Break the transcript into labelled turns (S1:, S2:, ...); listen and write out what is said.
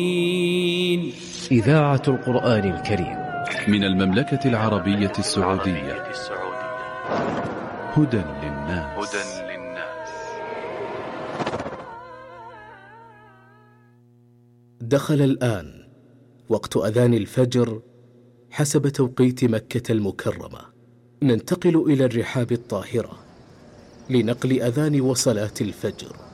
S1: إذاعة القرآن الكريم
S2: من المملكة العربية السعودية. هدى للناس.
S3: دخل الآن وقت أذان الفجر حسب توقيت مكة المكرمة. ننتقل إلى الرحاب الطاهرة لنقل أذان وصلاة الفجر.